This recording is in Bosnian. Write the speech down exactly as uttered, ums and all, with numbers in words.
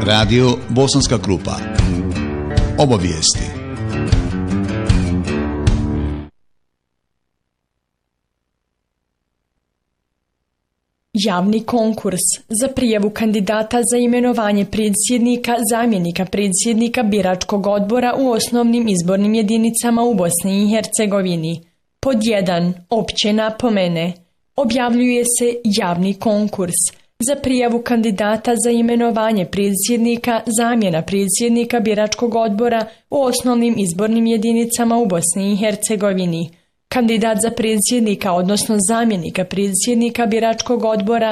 Radio Bosanska Krupa. Obavijesti. Javni konkurs za prijavu kandidata za imenovanje predsjednika, zamjenika predsjednika biračkog odbora u osnovnim izbornim jedinicama u Bosni i Hercegovini. Pod jedan. Opće napomene. Objavljuje se javni konkurs za prijavu kandidata za imenovanje predsjednika, zamjena predsjednika biračkog odbora u osnovnim izbornim jedinicama u Bosni i Hercegovini. Kandidat za predsjednika, odnosno zamjenika predsjednika biračkog odbora